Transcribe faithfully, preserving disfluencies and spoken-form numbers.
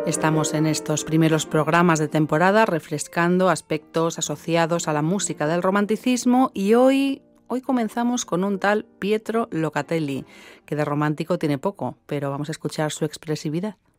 Estamos en estos primeros programas de temporada refrescando aspectos asociados a la música del romanticismo y hoy, hoy comenzamos con un tal Pietro Locatelli, que de romántico tiene poco, pero vamos a escuchar su expresividad.